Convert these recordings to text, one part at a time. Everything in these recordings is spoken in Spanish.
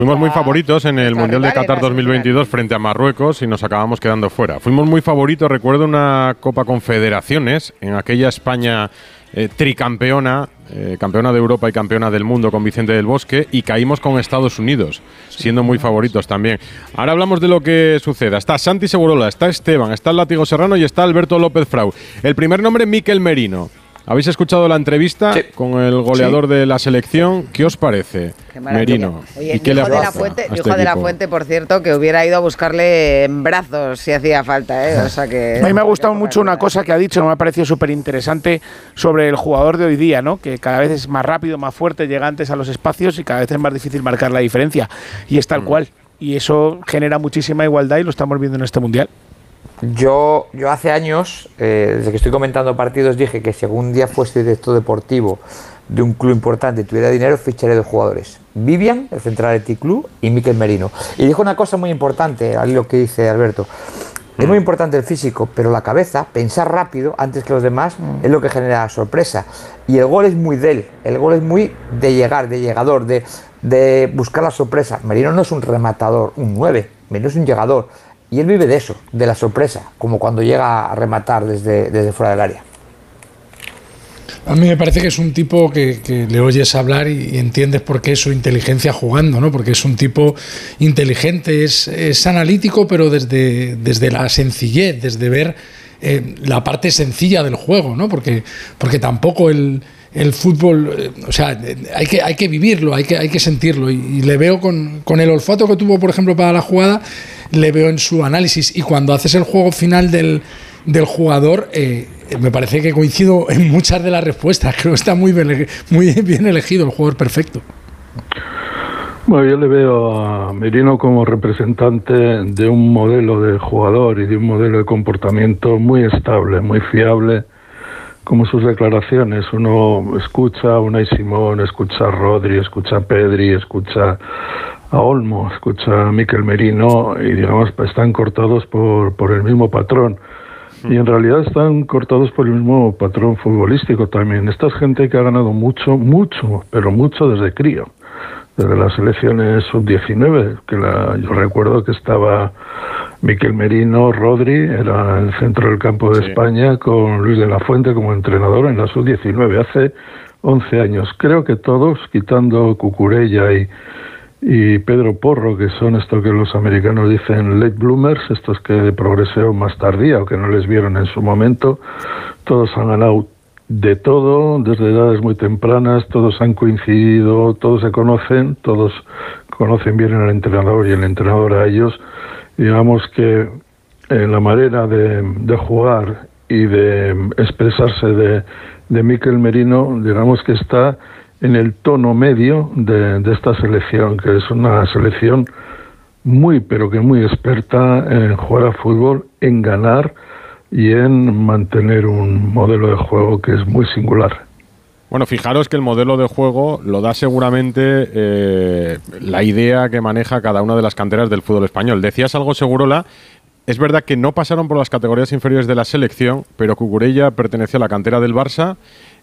Fuimos muy favoritos en el Mundial de Qatar 2022 frente a Marruecos y nos acabamos quedando fuera. Fuimos muy favoritos, recuerdo una Copa Confederaciones en aquella España tricampeona, campeona de Europa y campeona del mundo con Vicente del Bosque, y caímos con Estados Unidos, siendo muy favoritos también. Ahora hablamos de lo que suceda. Está Santi Segurola, está Esteban, está el Látigo Serrano y está Alberto López Frau. El primer nombre, Mikel Merino. ¿Habéis escuchado la entrevista con el goleador de la selección? ¿Qué os parece, Merino? Oye, ¿Y qué dijo de la Fuente, por cierto, que hubiera ido a buscarle en brazos si hacía falta, ¿eh? O sea que... A mí me ha gustado mucho una cosa que ha dicho, me ha parecido súper interesante sobre el jugador de hoy día, ¿no? Que cada vez es más rápido, más fuerte, llega antes a los espacios y cada vez es más difícil marcar la diferencia. Y es tal cual. Y eso genera muchísima igualdad y lo estamos viendo en este Mundial. Yo hace años, desde que estoy comentando partidos, dije que si algún día fuese director deportivo de un club importante y tuviera dinero, ficharé dos jugadores: Vivian, el central Athletic Club, y Mikel Merino. Y dijo una cosa muy importante, a lo que dice Alberto. Es muy importante el físico, pero la cabeza, pensar rápido antes que los demás, es lo que genera sorpresa. Y el gol es muy de él, el gol es muy de llegar, de llegador, de buscar la sorpresa. Merino no es un rematador, un 9, Merino es un llegador. Y él vive de eso, de la sorpresa, como cuando llega a rematar desde fuera del área. A mí me parece que es un tipo que le oyes hablar y entiendes por qué es su inteligencia jugando, ¿no? Porque es un tipo inteligente, es analítico, pero desde la sencillez, desde ver la parte sencilla del juego, ¿no? Porque tampoco el fútbol, o sea, hay que vivirlo, hay que sentirlo. Y le veo con el olfato que tuvo, por ejemplo, para la jugada, le veo en su análisis. Y cuando haces el juego final del jugador, me parece que coincido en muchas de las respuestas. Creo que está muy bien elegido el jugador perfecto. Bueno, yo le veo a Merino como representante de un modelo de jugador y de un modelo de comportamiento muy estable, muy fiable, como sus declaraciones. Uno escucha a Unai Simón, escucha a Rodri, escucha a Pedri, escucha a Olmo, escucha a Mikel Merino y, digamos, están cortados por el mismo patrón. Y en realidad están cortados por el mismo patrón futbolístico también. Esta es gente que ha ganado mucho, pero mucho desde crío. Desde las selecciones sub-19, yo recuerdo que estaba Mikel Merino, Rodri, era el centro del campo de España, con Luis de la Fuente como entrenador en la sub-19, hace 11 años. Creo que todos, quitando Cucurella y Pedro Porro, que son esto que los americanos dicen late bloomers, estos que de progresión más tardía o que no les vieron en su momento, todos han ganado de todo, desde edades muy tempranas, todos han coincidido, todos se conocen, todos conocen bien al entrenador y el entrenador a ellos. Digamos que la manera de jugar y de expresarse de Mikel Merino, digamos que está en el tono medio de esta selección, que es una selección pero que muy experta en jugar a fútbol, en ganar y en mantener un modelo de juego que es muy singular. Bueno, fijaros que el modelo de juego lo da seguramente la idea que maneja cada una de las canteras del fútbol español. Decías algo, Segurola. Es verdad que no pasaron por las categorías inferiores de la selección, pero Cucurella perteneció a la cantera del Barça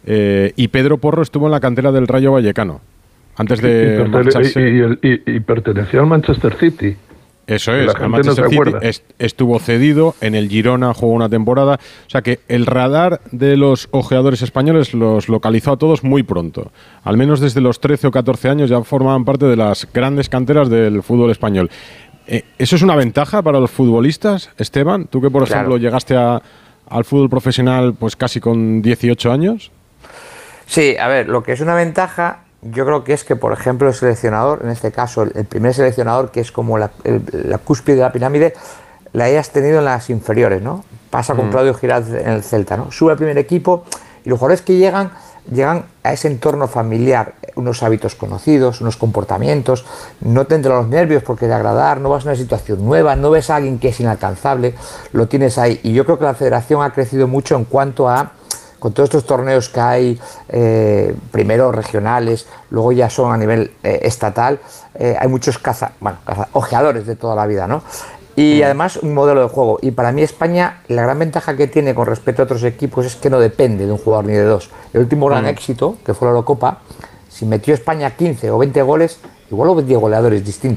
y Pedro Porro estuvo en la cantera del Rayo Vallecano, antes de marcharse. Y perteneció al Manchester City. Eso es, el Manchester City estuvo cedido, en el Girona jugó una temporada, o sea que el radar de los ojeadores españoles los localizó a todos muy pronto, al menos desde los 13 o 14 años ya formaban parte de las grandes canteras del fútbol español. ¿Eso es una ventaja para los futbolistas, Esteban? Tú que, por ejemplo, llegaste al fútbol profesional pues casi con 18 años. Sí, a ver, lo que es una ventaja, yo creo que es que, por ejemplo, el seleccionador, en este caso el primer seleccionador, que es como la cúspide de la pirámide, la hayas tenido en las inferiores, ¿no? Pasa con Claudio Giralt en el Celta, ¿no? Sube al primer equipo y los jugadores que llegan a ese entorno familiar, unos hábitos conocidos, unos comportamientos, no te entran los nervios porque de agradar, no vas a una situación nueva, no ves a alguien que es inalcanzable, lo tienes ahí. Y yo creo que la federación ha crecido mucho en cuanto a, con todos estos torneos que hay, primero regionales, luego ya son a nivel estatal, hay muchos ojeadores de toda la vida, ¿no? Y además un modelo de juego. Y para mí España, la gran ventaja que tiene con respecto a otros equipos es que no depende de un jugador ni de dos. El último gran éxito, que fue la Eurocopa, si metió España 15 o 20 goles, Igual los 10 goleadores distintos.